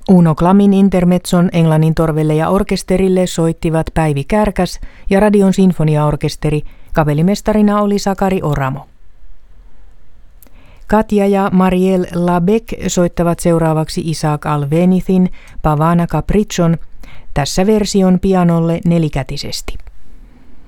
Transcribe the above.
Uno Clammin intermezzon Englannin torvelle ja orkesterille soittivat Päivi Kärkäs ja Radion sinfoniaorkesteri. Kapellimestarina oli Sakari Oramo. Katja ja Marielle Labec soittavat seuraavaksi Isaac Alvenithin Pavana Capriccion, tässä version pianolle nelikätisesti.